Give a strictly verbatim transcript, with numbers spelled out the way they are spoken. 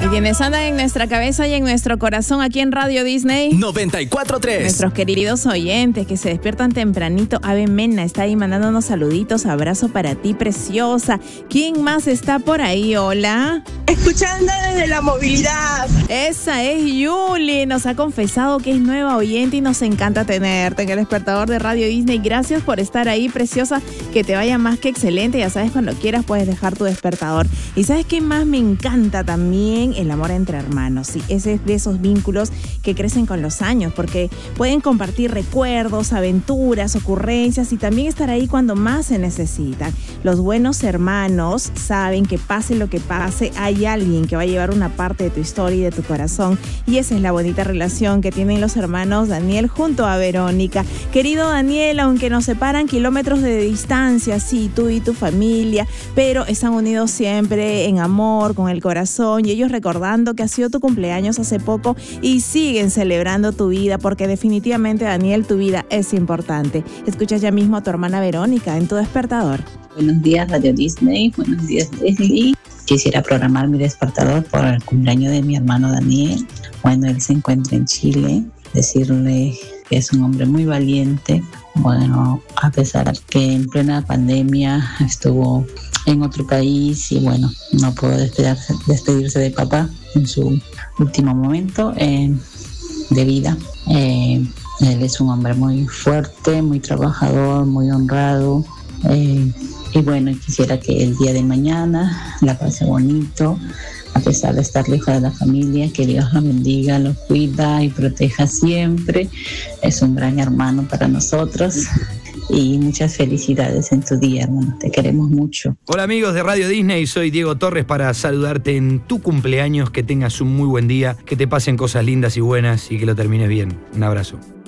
Quienes andan en nuestra cabeza y en nuestro corazón aquí en Radio Disney noventa y cuatro tres. Nuestros queridos oyentes que se despiertan tempranito. Ave Mena está ahí mandándonos saluditos, abrazo para ti, preciosa. ¿Quién más está por ahí? Hola. Escuchando desde la movilidad. Esa es Yuli, nos ha confesado que es nueva oyente y nos encanta tenerte en el despertador de Radio Disney. Gracias por estar ahí, preciosa, que te vaya más que excelente. Ya sabes, cuando quieras puedes dejar tu despertador. ¿Y sabes qué más me encanta también? El amor entre hermanos. Sí, ese es de esos vínculos que crecen con los años, porque pueden compartir recuerdos, aventuras, ocurrencias y también estar ahí cuando más se necesitan. Los buenos hermanos saben que pase lo que pase, hay alguien que va a llevar una parte de tu historia y de tu corazón, y esa es la bonita relación que tienen los hermanos Daniel junto a Verónica. Querido Daniel, aunque nos separan kilómetros de distancia, sí, tú y tu familia, pero están unidos siempre en amor, con el corazón, y ellos recordando que ha sido tu cumpleaños hace poco y siguen celebrando tu vida, porque definitivamente, Daniel, tu vida es importante. Escuchas ya mismo a tu hermana Verónica en tu despertador. Buenos días, Radio Disney. Buenos días, Leslie. Quisiera programar mi despertador por el cumpleaños de mi hermano Daniel. Bueno, él se encuentra en Chile. Decirle que es un hombre muy valiente. Bueno, a pesar que en plena pandemia estuvo en otro país y bueno, no pudo despedirse, despedirse de papá en su último momento eh, de vida. Eh, él es un hombre muy fuerte, muy trabajador, muy honrado. Eh, y bueno, quisiera que el día de mañana la pase bonito, a pesar de estar lejos de la familia, que Dios lo bendiga, lo cuida y proteja siempre. Es un gran hermano para nosotros. Y muchas felicidades en tu día, hermano. Te queremos mucho. Hola amigos de Radio Disney, soy Diego Torres para saludarte en tu cumpleaños. Que tengas un muy buen día, que te pasen cosas lindas y buenas y que lo termines bien. Un abrazo.